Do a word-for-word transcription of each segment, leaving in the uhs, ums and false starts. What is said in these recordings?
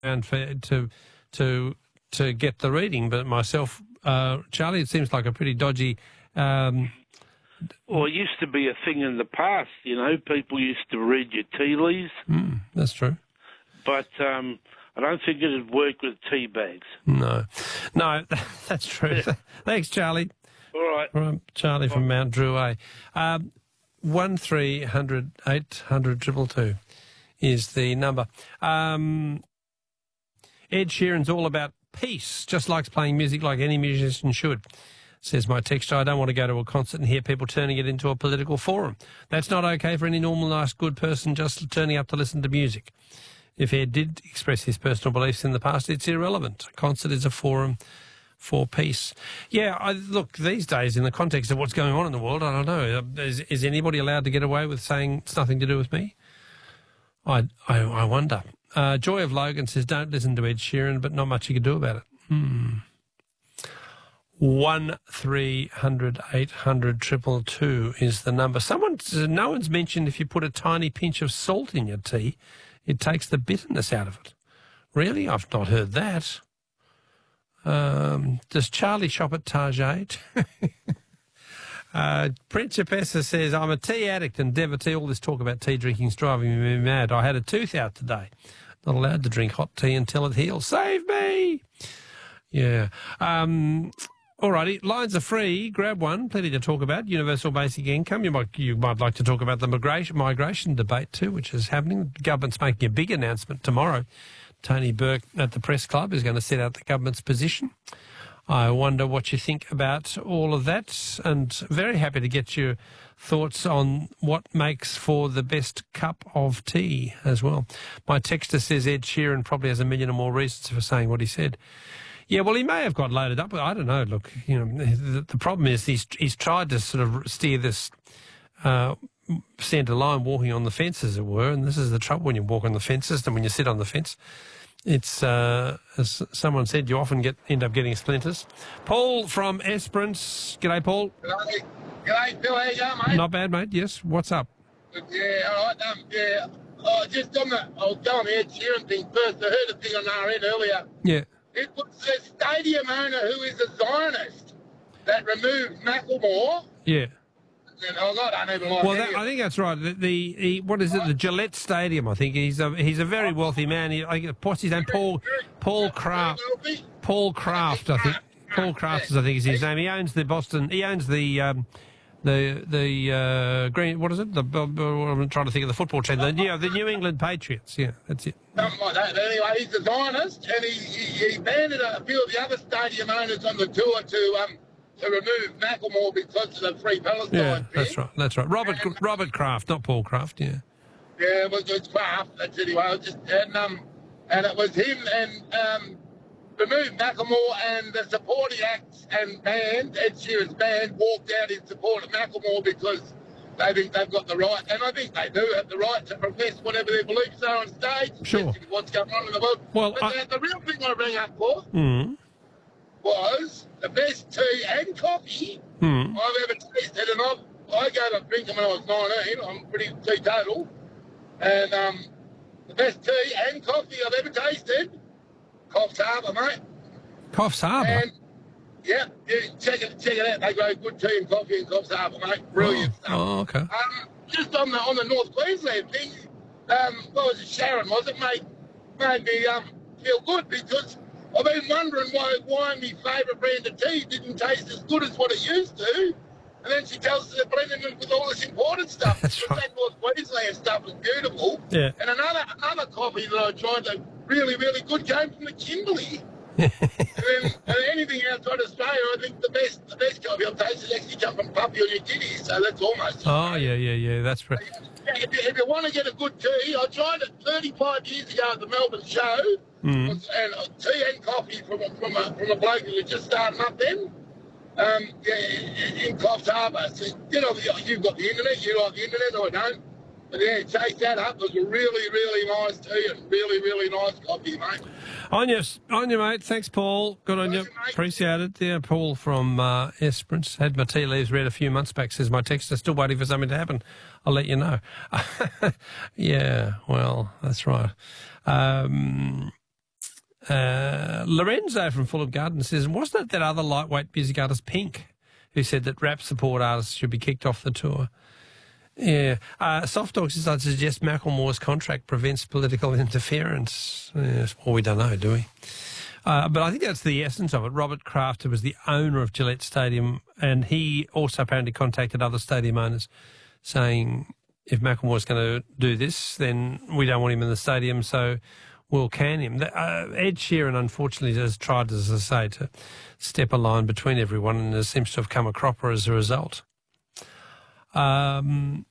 around for, to to to get the reading. But myself, uh, Charlie, it seems like a pretty dodgy. Um, well, it used to be a thing in the past. You know, people used to read your tea leaves. Mm, that's true. But um, I don't think it'd work with tea bags. No, no, that's true. Thanks, Charlie. All right. All right, Charlie from Mount Drew A. Um, one three hundred eight hundred triple two is the number. Um, Ed Sheeran's all about peace, just likes playing music like any musician should, says my texter. I don't want to go to a concert and hear people turning it into a political forum. That's not okay for any normal, nice, good person just turning up to listen to music. If Ed did express his personal beliefs in the past, it's irrelevant. A concert is a forum for peace. Yeah, I, look, these days, in the context of what's going on in the world, I don't know. Is, is anybody allowed to get away with saying it's nothing to do with me? I, I, I wonder. Uh, Joy of Logan says, don't listen to Ed Sheeran, but not much you can do about it. Hmm. One three hundred eight hundred triple two is the number. Someone, no one's mentioned if you put a tiny pinch of salt in your tea, it takes the bitterness out of it. Really? I've not heard that. Um, does Charlie shop at Target? uh, Principessa says, I'm a tea addict and devotee. All this talk about tea drinking's driving me mad. I had a tooth out today. Not allowed to drink hot tea until it heals. Save me! Yeah. Um, all righty. Lines are free. Grab one. Plenty to talk about. Universal basic income. You might you might like to talk about the migration migration debate too, which is happening. The government's making a big announcement tomorrow. Tony Burke at the Press Club is going to set out the government's position. I wonder what you think about all of that, and very happy to get your thoughts on what makes for the best cup of tea as well. My texter says Ed Sheeran probably has a million or more reasons for saying what he said. Yeah, well, he may have got loaded up. I don't know. Look, you know, the, the problem is he's he's tried to sort of steer this uh, centre line, walking on the fence, as it were. And this is the trouble when you walk on the fences and when you sit on the fence. It's, uh, as someone said, you often get end up getting splinters. Paul from Esperance. G'day, Paul. G'day. G'day, Bill. How you going, mate? Not bad, mate. Yes. What's up? Yeah, all right. Um, yeah. Oh, just on the, I'll go on the Ed Sheeran thing first. I heard a thing on R N earlier. Yeah. It was the stadium owner who is a Zionist that removed Macklemore. Yeah. And oh God, I don't even like Well, that, I think that's right. The, the, the what is it? The Gillette Stadium. I think he's a he's a very wealthy man. He, I, what's his name? Paul Paul Kraft. Paul Kraft. I think Paul Kraft is I think is his name. He owns the Boston. He owns the um, the the uh, green. What is it? The uh, I'm trying to think of the football team. The, yeah, the New England Patriots. Yeah, that's it. Something like that. Anyway, he's a Zionist, and he he, he banded a few of the other stadium owners on the tour to um. to remove Macklemore because of the Free Palestine Yeah, thing. that's right. That's right. Robert And, Robert Kraft, not Paul Kraft. Yeah. Yeah, it was, it was Kraft. That's anyway. It was just and um and it was him and um removed Macklemore and the supporting acts and band Ed Sheeran's band walked out in support of Macklemore because they think they've got the right, and I think they do have the right to profess whatever their beliefs are on stage. Sure. What's going on in the world? Well, but I... the, the real thing I rang up for. Mm. was the best tea and coffee Hmm. I've ever tasted. And I've, I gave up drinking when I was nineteen. I'm pretty teetotal. And um, the best tea and coffee I've ever tasted, Coffs Harbour, mate. Coffs Harbour? And, yeah, yeah, check it check it out. They grow good tea and coffee in Coffs Harbour, mate. Brilliant oh. stuff. Oh, okay. Um, just on the on the North Queensland thing, um, what was it, Sharon, was it, mate? Made me um, feel good because I've been wondering why why my favourite brand of tea didn't taste as good as what it used to. And then she tells us they're blending it with all this imported stuff. That's right. That North Queensland stuff was beautiful. Yeah. And another another coffee that I tried that really, really good came from the Kimberley. and then and anything outside Australia, I think the best the best coffee I've tasted actually come from Papua New Guinea, so that's almost. Oh, yeah, yeah, yeah, that's right. If you, if you want to get a good tea, I tried it thirty-five years ago at the Melbourne show, Mm. and uh, tea and coffee from a, from a, from a bloke who was just starting up then, um, yeah, in Coffs Harbour. So, you know, you've got the internet, you like the internet, I don't. But yeah, chase that up. It was a really, really nice tea and really, really nice coffee, mate. On you, on you, mate. Thanks, Paul. Good on you. Appreciate it. Yeah, Paul from uh, Esperance. Had my tea leaves read a few months back, says my texter. Still waiting for something to happen. I'll let you know. Yeah, well, that's right. Um, Uh, Lorenzo from Fulham Garden says, wasn't it that other lightweight music artist Pink who said that rap support artists should be kicked off the tour? Yeah. Uh, Soft Dog says, I'd suggest Macklemore's contract prevents political interference. Yes, well, we don't know, do we? Uh, but I think that's the essence of it. Robert Kraft, who was the owner of Gillette Stadium, and he also apparently contacted other stadium owners saying, if Macklemore's going to do this, then we don't want him in the stadium, so we'll can him. Uh, Ed Sheeran, unfortunately, has tried, as I say, to step a line between everyone, and there seems to have come a cropper as a result. Um,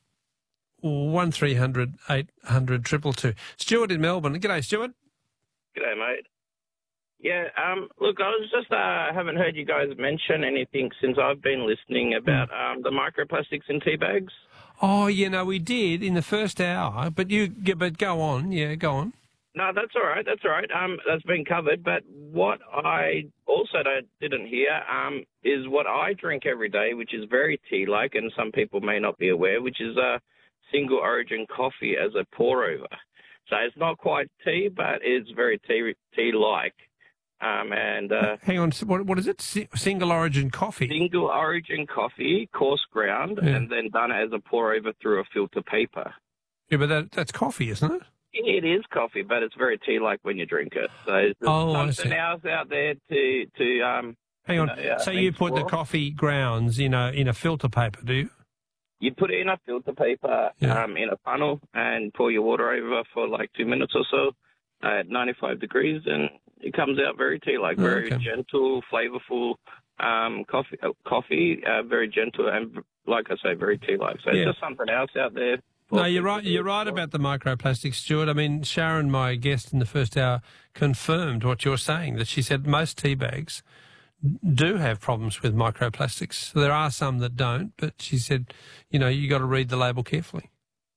one three hundred eight hundred triple two. Stuart in Melbourne. G'day, Stuart. G'day, mate. Yeah, um, look, I was just, uh, haven't heard you guys mention anything since I've been listening about um, the microplastics in tea bags. Oh, you know, we did in the first hour, but you, but go on, yeah, go on. No, that's all right, that's all right. Um, that's been covered, but what I also don't, didn't hear um, is what I drink every day, which is very tea-like, and some people may not be aware, which is a single origin coffee as a pour-over. So it's not quite tea, but it's very tea, tea-like. Um, and uh, Hang on, what, what is it? S- single origin coffee? Single origin coffee, coarse ground, yeah. and then done as a pour-over through a filter paper. Yeah, but that, that's coffee, isn't it? It is coffee, but it's very tea-like when you drink it. So there's oh, something else out there to... to um, Hang on, you know, so you put the coffee grounds in a, in a filter paper, do you? You put it in a filter paper, yeah. um, in a funnel, and pour your water over for like two minutes or so at ninety-five degrees, and it comes out very tea-like, oh, very okay. gentle, flavourful um, coffee, uh, coffee uh, very gentle, and like I say, very tea-like. So yeah. it's just something else out there. No, you're right. You're right about the microplastics, Stuart. I mean, Sharon, my guest in the first hour, confirmed what you're saying, that she said most tea bags do have problems with microplastics. There are some that don't, but she said, you know, you got to read the label carefully.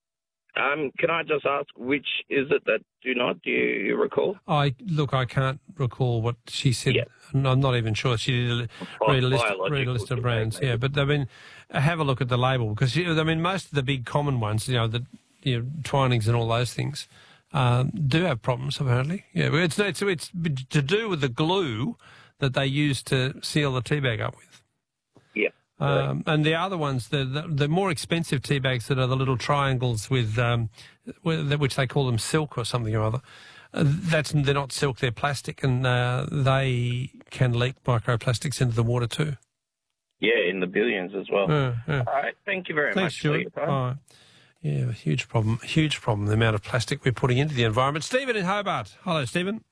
Um, can I just ask, which is it that do not? Do you, you recall? I look, I can't recall what she said. Yeah. I'm not even sure. She did a, read a list, read a list of brands. Yeah, but I mean, have a look at the label, because I mean, most of the big common ones, you know, the you know, Twinings and all those things, um, do have problems apparently. Yeah, but it's it's it's to do with the glue that they use to seal the tea bag up with. Yeah. Um, and the other ones, the, the the more expensive tea bags that are the little triangles with, um, which they call them silk or something or other. Uh, that's they're not silk; they're plastic, and uh, they can leak microplastics into the water too. Yeah, in the billions as well. Uh, yeah. All right, thank you very Thanks, much. Stuart. For your time. Oh, yeah, a huge problem. Huge problem. The amount of plastic we're putting into the environment. Stephen in Hobart. Hello, Stephen.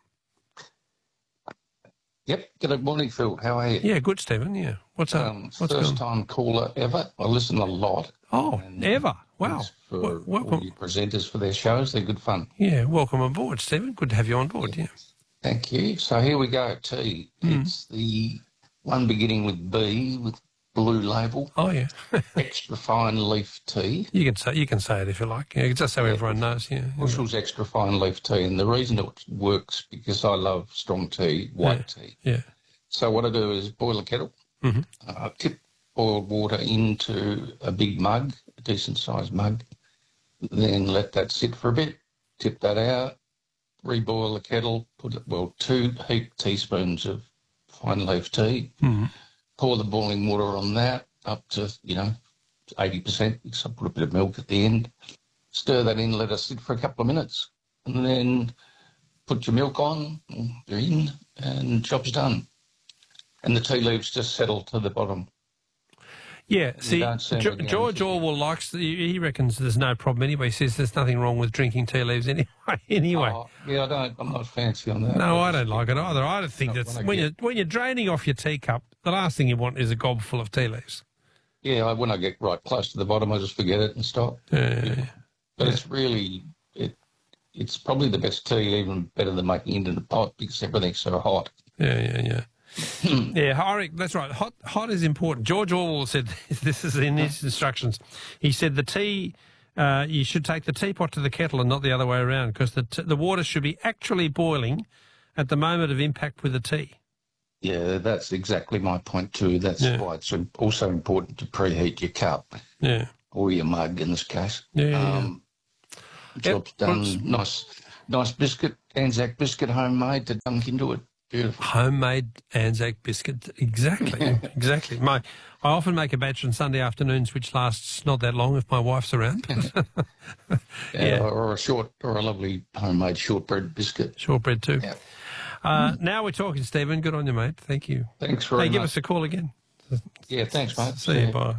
Yep. Good morning, Phil. How are you? Yeah, good, Stephen. Yeah. What's up? Um, What's first going? time caller ever. I listen a lot. Oh, and, ever? Wow. Thanks for W- welcome. all your presenters for their shows. They're good fun. Yeah, welcome aboard, Stephen. Good to have you on board. Yeah. Thank you. So here we go. Tea. Mm. It's the one beginning with B with blue label. Oh yeah. Extra fine leaf tea. You can say you can say it if you like. Yeah, just so Yeah. everyone knows. Yeah. yeah. Bushell's extra fine leaf tea, and the reason it works because I love strong tea, white Yeah. tea. Yeah. So what I do is boil a kettle. Mm-hmm. Uh, tip boiled water into a big mug, a decent-sized mug. Then let that sit for a bit. Tip that out. Reboil the kettle. Put it, well, two heaped teaspoons of fine leaf tea. Mm-hmm. Pour the boiling water on that up to, you know, eighty percent. So put a bit of milk at the end. Stir that in, let it sit for a couple of minutes. And then put your milk on, you're in, and job's done. And the tea leaves just settle to the bottom. Yeah, You see, don't seem Jo- to get George anything. Orwell likes, he reckons there's no problem anyway. He says there's nothing wrong with drinking tea leaves anyway. anyway. Oh, yeah, I don't, I'm not fancy on that. No, I don't like it either. I don't think Not that's, when I when, get- you're, when you're draining off your teacup, the last thing you want is a gob full of tea leaves. Yeah, I, when I get right close to the bottom, I just forget it and stop. Yeah, yeah, But yeah. it's really, it, it's probably the best tea, even better than making it in a pot because everything's so hot. yeah, yeah, yeah. Yeah, I reckon- that's right. Hot, hot is important. George Orwell said this is in his instructions. He said the tea, uh, you should take the teapot to the kettle and not the other way around, because the t- the water should be actually boiling at the moment of impact with the tea. Yeah, that's exactly my point too. That's Yeah. why it's also important to preheat your cup Yeah, or your mug in this case. Yeah, yeah, Um, Job's Yeah, done. whoops. Nice, nice biscuit. Anzac biscuit homemade to dunk into it. Beautiful. Homemade Anzac biscuit. Exactly, exactly. My, I often make a batch on Sunday afternoons, which lasts not that long if my wife's around. yeah, Yeah. Or a short, or a lovely homemade shortbread biscuit. Shortbread too. Yeah. Uh, now we're talking, Stephen. Good on you, mate. Thank you. Thanks very Hey, much. give us a call again. Yeah, thanks, mate. See you, bye.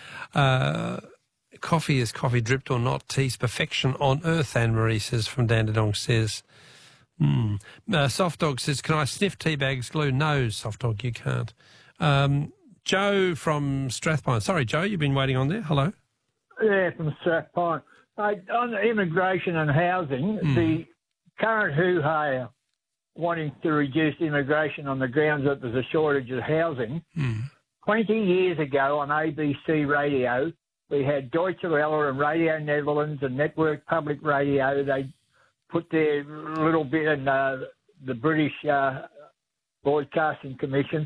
Uh, coffee is coffee dripped or not. Tea's perfection on earth, Anne-Marie says from Dandenong says. Hmm. Uh, Soft Dog says, can I sniff tea bags glue? No, Soft Dog, you can't. Um, Joe from Strathpine. Sorry, Joe, you've been waiting on there. Hello. Yeah, from Strathpine. Uh, on immigration and housing, Mm. the current hoo-ha wanting to reduce immigration on the grounds that there's a shortage of housing. Mm. twenty years ago on A B C Radio, we had Deutsche Welle and Radio Netherlands and Network Public Radio. They put their little bit in uh, the British uh, Broadcasting Commission.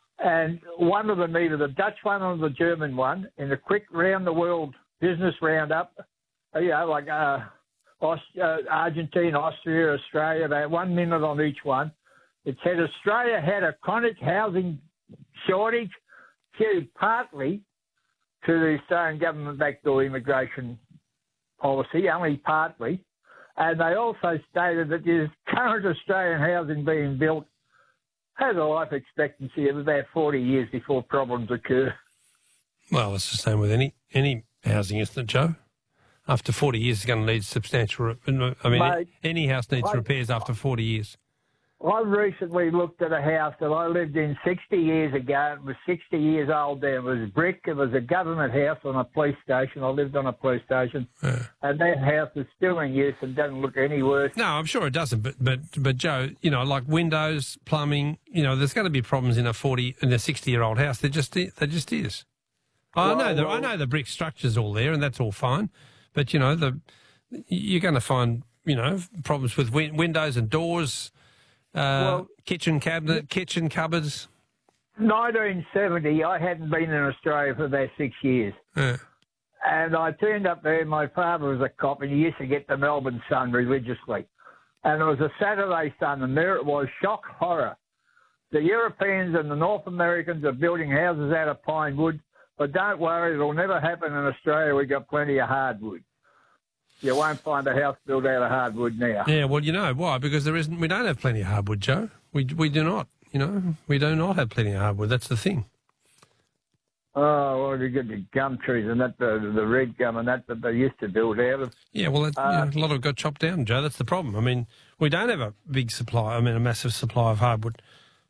And one of them, either the Dutch one or the German one, in a quick round-the-world business roundup, you know, like uh, Aust- uh, Argentina, Austria, Australia, about one minute on each one. It said Australia had a chronic housing shortage due partly to the Australian government backdoor immigration policy, only partly. And they also stated that the current Australian housing being built has a life expectancy of about forty years before problems occur. Well, it's the same with any any housing, isn't it, Joe? After forty years, it's going to need substantial... Re- I mean, Mate, any house needs I- repairs after forty years. I recently looked at a house that I lived in sixty years ago. It was sixty years old then. It was brick. It was a government house on a police station. I lived on a police station. Yeah. And that house is still in use and doesn't look any worse. No, I'm sure it doesn't. But, but, but Joe, you know, like windows, plumbing, you know, there's going to be problems in a forty, in a sixty-year-old house. There just, there just is. I Well, know the, well- I know the brick structure's all there, and that's all fine. But you know, the you're going to find, you know, problems with win- windows and doors, uh, Well- kitchen cabinet, kitchen cupboards. nineteen seventy, I hadn't been in Australia for about six years. Yeah. And I turned up there. My father was a cop, and he used to get the Melbourne Sun religiously. And it was a Saturday Sun, and there it was, shock horror. The Europeans and the North Americans are building houses out of pine wood, but don't worry, it'll never happen in Australia. We've got plenty of hardwood. You won't find a house built out of hardwood now. Yeah, well, you know why? Because there isn't. We don't have plenty of hardwood, Joe. We we do not. You know, we do not have plenty of hardwood. That's the thing. Oh, well, you get the gum trees and that, the, the red gum and that that they used to build out of. Yeah, well, that, Uh, you know, a lot of it got chopped down, Joe. That's the problem. I mean, we don't have a big supply. I mean, a massive supply of hardwood.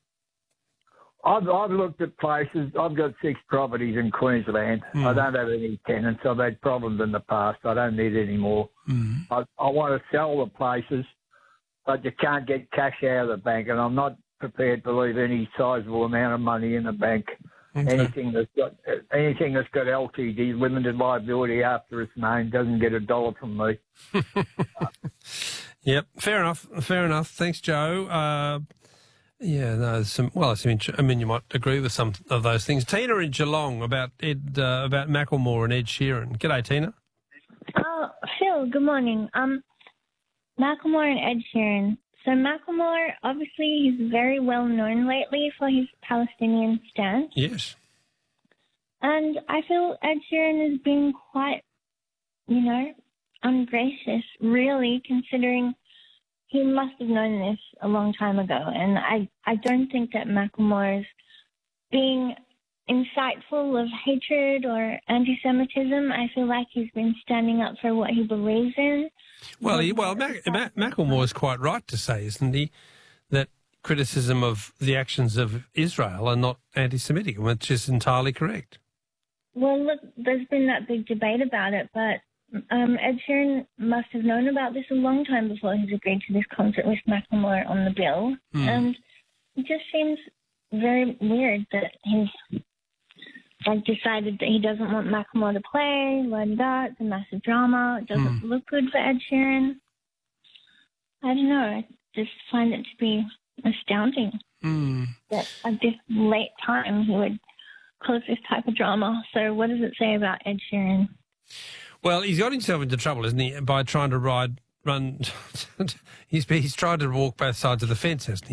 I've, I've looked at places. I've got six properties in Queensland. Mm. I don't have any tenants. I've had problems in the past. I don't need any more. Mm. I, I want to sell the places, but you can't get cash out of the bank, and I'm not prepared to leave any sizable amount of money in the bank. Okay. Anything that's got anything that's got L T D, limited liability, after its name doesn't get a dollar from me. Yep, fair enough. Fair enough. Thanks, Joe. Uh, yeah, no, there's some. Well, some, I mean, you might agree with some of those things. Tina in Geelong about Ed, uh, about Macklemore and Ed Sheeran. G'day, Tina. Oh, Phil, good morning. Um, Macklemore and Ed Sheeran. So Macklemore, obviously, he's very well known lately for his Palestinian stance. Yes. And I feel Ed Sheeran has been quite, you know, ungracious, really, considering he must have known this a long time ago. And I, I don't think that Macklemore is being insightful of hatred or anti-Semitism. I feel like he's been standing up for what he believes in. Well, he, well, Mac, Mac, Macklemore is quite right to say, isn't he, that criticism of the actions of Israel are not anti-Semitic, which is entirely correct. Well, look, there's been that big debate about it, but um, Ed Sheeran must have known about this a long time before he's agreed to this concert with Macklemore on the bill. Mm. And it just seems very weird that he's like decided that he doesn't want Macklemore to play, la-da-da, it's a massive drama, it doesn't Mm. look good for Ed Sheeran. I don't know, I just find it to be astounding Mm. that at this late time he would cause this type of drama. So what does it say about Ed Sheeran? Well, he's got himself into trouble, isn't he, by trying to ride run. he's he's tried to walk both sides of the fence, hasn't he?